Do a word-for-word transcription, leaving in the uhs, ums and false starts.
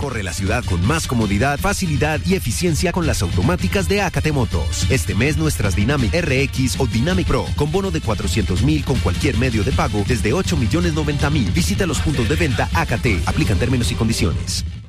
Recorre la ciudad con más comodidad, facilidad y eficiencia con las automáticas de Acate Motos. Este mes nuestras Dynamic R X o Dynamic Pro con bono de cuatrocientos mil con cualquier medio de pago desde ocho millones noventa mil. Visita los puntos de venta Acate. Aplican términos y condiciones.